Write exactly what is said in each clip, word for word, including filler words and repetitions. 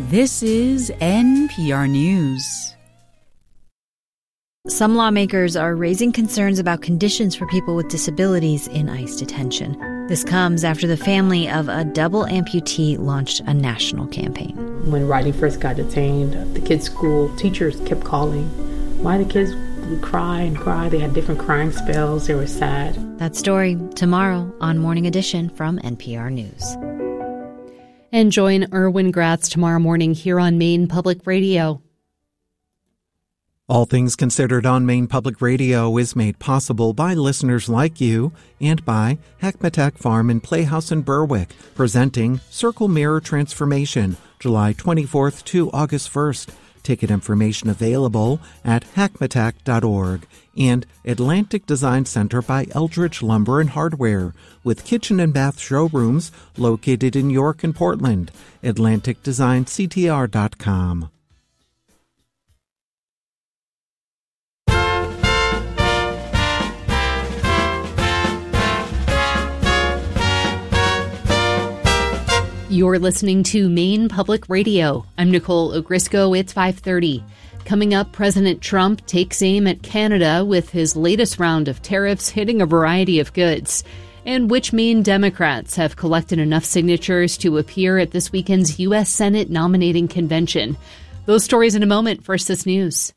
This is N P R News. Some lawmakers are raising concerns about conditions for people with disabilities in ICE detention. This comes after the family of a double amputee launched a national campaign. When Riley first got detained, the kids' school teachers kept calling. Why the kids would cry and cry. They had different crying spells. They were sad. That story tomorrow on Morning Edition from N P R News. And join Erwin Gratz tomorrow morning here on Maine Public Radio. All Things Considered on Maine Public Radio is made possible by listeners like you and by Hackmatack Farm and Playhouse in Berwick, presenting Circle Mirror Transformation, July twenty-fourth to August first. Ticket information available at hackmatack dot org. And Atlantic Design Center by Eldridge Lumber and Hardware, with kitchen and bath showrooms located in York and Portland. atlantic design c t r dot com. You're listening to Maine Public Radio. I'm Nicole Ogrisco. It's five thirty. Coming up, President Trump takes aim at Canada with his latest round of tariffs hitting a variety of goods. And which Maine Democrats have collected enough signatures to appear at this weekend's U S Senate nominating convention. Those stories in a moment. First, this news.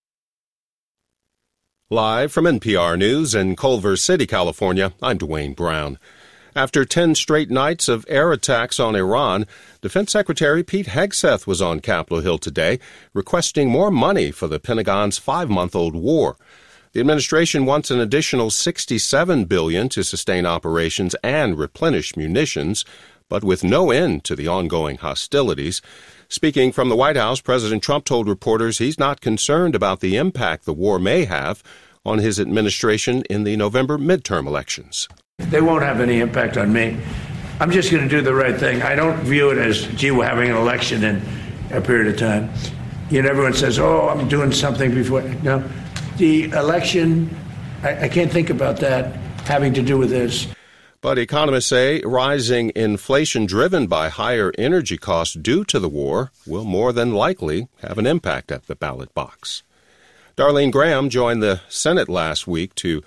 Live from N P R News in Culver City, California, I'm Dwayne Brown. After ten straight nights of air attacks on Iran, Defense Secretary Pete Hegseth was on Capitol Hill today, requesting more money for the Pentagon's five-month-old war. The administration wants an additional sixty-seven billion dollars to sustain operations and replenish munitions, but with no end to the ongoing hostilities. Speaking from the White House, President Trump told reporters he's not concerned about the impact the war may have on his administration in the November midterm elections. They won't have any impact on me. I'm just going to do the right thing. I don't view it as, gee, we're having an election in a period of time. You know, everyone says, oh, I'm doing something before. No, the election, I, I can't think about that having to do with this. But economists say rising inflation driven by higher energy costs due to the war will more than likely have an impact at the ballot box. Darlene Graham joined the Senate last week to